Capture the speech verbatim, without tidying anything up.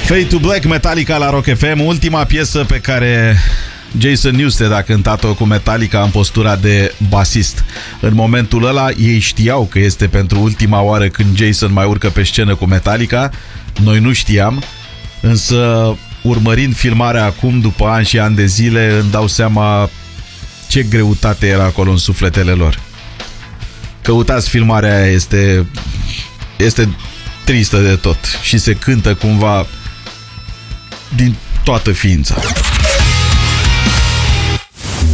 Fade to Black, Metallica la Rock F M, ultima piesă pe care Jason Newsted a cântat-o cu Metallica în postura de basist. În momentul ăla ei știau că este pentru ultima oară când Jason mai urcă pe scenă cu Metallica. Noi nu știam, însă urmărind filmarea acum, după ani și ani de zile, îmi dau seama ce greutate era acolo în sufletele lor. Căutați filmarea aia, este este tristă de tot și se cântă cumva din toată ființa.